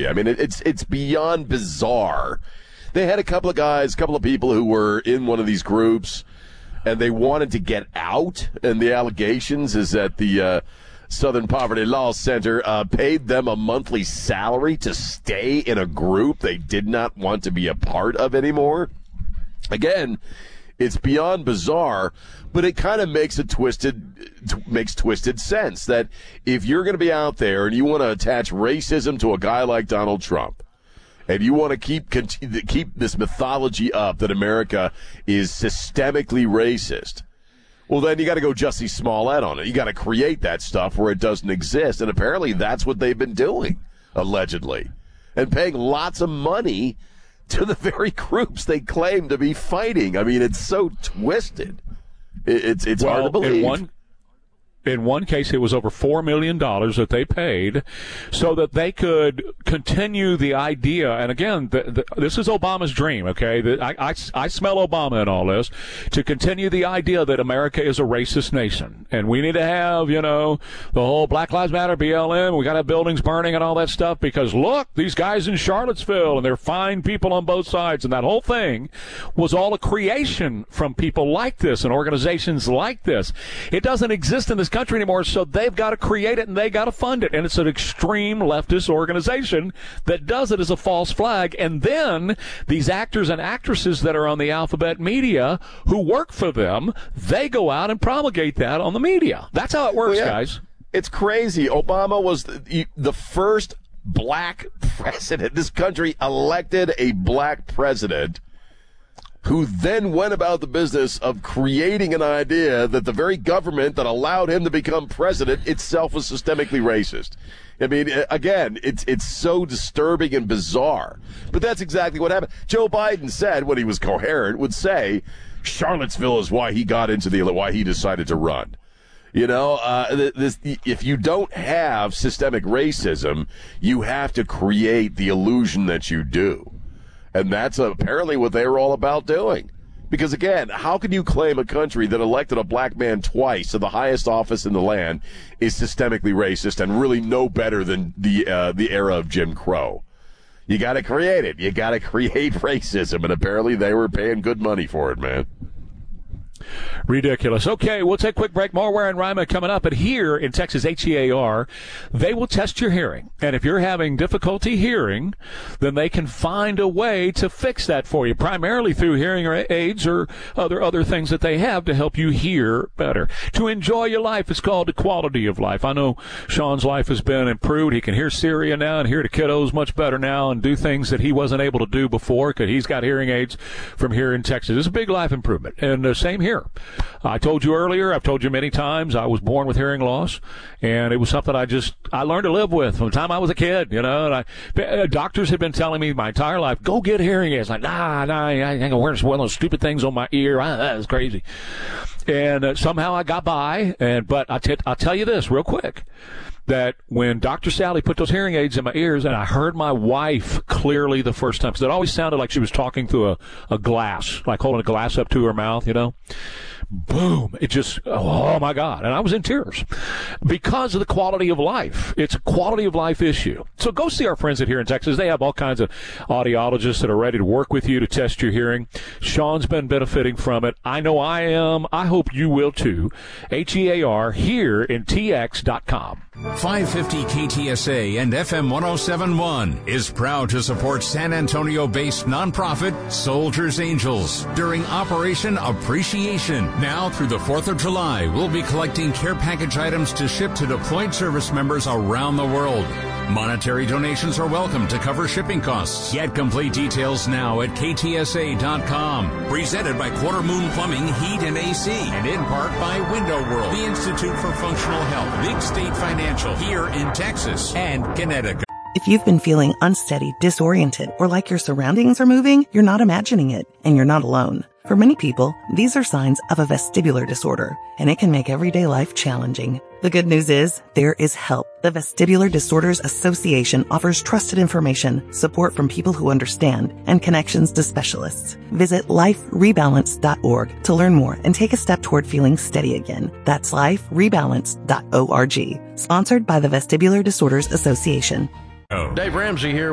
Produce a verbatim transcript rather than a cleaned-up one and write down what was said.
you. I mean, it, it's it's beyond bizarre. They had a couple of guys, a couple of people who were in one of these groups, and they wanted to get out. And the allegations is that the uh, Southern Poverty Law Center uh, paid them a monthly salary to stay in a group they did not want to be a part of anymore. Again, it's beyond bizarre, but it kind of makes a twisted t- makes twisted sense that if you're going to be out there and you want to attach racism to a guy like Donald Trump, and you want to keep keep this mythology up that America is systemically racist, well, then you got to go Jussie Smollett on it. You got to create that stuff where it doesn't exist, and apparently that's what they've been doing, allegedly, and paying lots of money to the very groups they claim to be fighting. I mean, it's so twisted. It's it's well, hard to believe. In one, in one case, it was over four million dollars that they paid so that they could continue the idea. And again, the, the, this is Obama's dream, okay? The, I, I, I smell Obama in all this, to continue the idea that America is a racist nation. And we need to have, you know, the whole Black Lives Matter, B L M, we got to have buildings burning and all that stuff because, look, these guys in Charlottesville, and they're fine people on both sides. And that whole thing was all a creation from people like this and organizations like this. It doesn't exist in this country anymore, so they've got to create it and they got to fund it. And it's an extreme leftist organization that does it as a false flag. And then these actors and actresses that are on the alphabet media who work for them, they go out and promulgate that on the media. That's how it works, well, yeah. guys. It's crazy. Obama was the, the first black president. This country elected a black president who then went about the business of creating an idea that the very government that allowed him to become president itself was systemically racist. I mean, again, it's it's so disturbing and bizarre. But that's exactly what happened. Joe Biden said, when he was coherent, would say, Charlottesville is why he got into the, why he decided to run. You know, uh, this, if you don't have systemic racism, you have to create the illusion that you do. And that's apparently what they were all about doing. Because, again, how can you claim a country that elected a black man twice to the highest office in the land is systemically racist and really no better than the uh, the era of Jim Crow? You got to create it. You got to create racism. And apparently they were paying good money for it, man. Ridiculous. Okay, we'll take a quick break. More Ware and Ryman coming up. But here in Texas, H E A R, they will test your hearing. And if you're having difficulty hearing, then they can find a way to fix that for you, primarily through hearing aids or other other things that they have to help you hear better. To enjoy your life, it's called the quality of life. I know Sean's life has been improved. He can hear Syria now and hear the kiddos much better now and do things that he wasn't able to do before because he's got hearing aids from here in Texas. It's a big life improvement. And the same here. I told you earlier, I've told you many times, I was born with hearing loss, and it was something I just, I learned to live with from the time I was a kid, you know, and I, doctors had been telling me my entire life, go get hearing aids. Like, nah, nah, I ain't gonna wear one of those stupid things on my ear. I, that was crazy. And uh, somehow I got by, and, but I t- I'll tell you this real quick, that when Doctor Sally put those hearing aids in my ears and I heard my wife clearly the first time, because it always sounded like she was talking through a, a glass, like holding a glass up to her mouth, you know. Boom. It just, oh, my God. And I was in tears because of the quality of life. It's a quality of life issue. So go see our friends at Here in Texas. They have all kinds of audiologists that are ready to work with you to test your hearing. Sean's been benefiting from it. I know I am. I hope you will too. H E A R here in T X dot com. five fifty K T S A and F M one oh seven point one is proud to support San Antonio-based nonprofit Soldiers Angels during Operation Appreciation. Now through the fourth of July, we'll be collecting care package items to ship to deployed service members around the world. Monetary donations are welcome to cover shipping costs. Get complete details now at K T S A dot com. Presented by Quarter Moon Plumbing, Heat and A C. And in part by Window World, the Institute for Functional Health, Big State Financial, here in Texas and Connecticut. If you've been feeling unsteady, disoriented, or like your surroundings are moving, you're not imagining it, and you're not alone. For many people, these are signs of a vestibular disorder, and it can make everyday life challenging. The good news is, there is help. The Vestibular Disorders Association offers trusted information, support from people who understand, and connections to specialists. Visit life rebalance dot org to learn more and take a step toward feeling steady again. That's life rebalance dot org. Sponsored by the Vestibular Disorders Association. Dave Ramsey here.